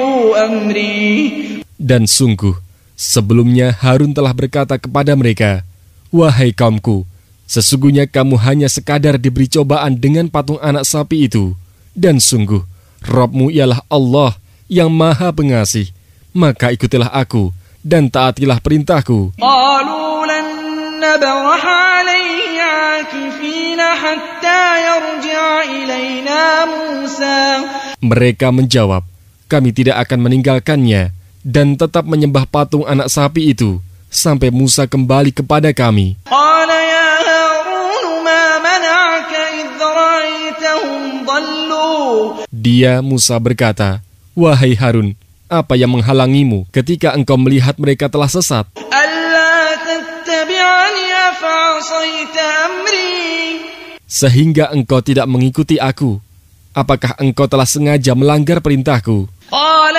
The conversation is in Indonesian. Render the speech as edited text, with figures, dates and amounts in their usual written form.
Dan sungguh, sebelumnya Harun telah berkata kepada mereka, "Wahai kaumku, sesungguhnya kamu hanya sekadar diberi cobaan dengan patung anak sapi itu. Dan sungguh, Rabbmu ialah Allah yang Maha Pengasih. Maka ikutilah aku dan taatilah perintahku." Mereka menjawab, "Kami tidak akan meninggalkannya dan tetap menyembah patung anak sapi itu sampai Musa kembali kepada kami." Dia, Musa, berkata, "Wahai Harun, apa yang menghalangimu ketika engkau melihat mereka telah sesat? Sehingga engkau tidak mengikuti aku. Apakah engkau telah sengaja melanggar perintahku?"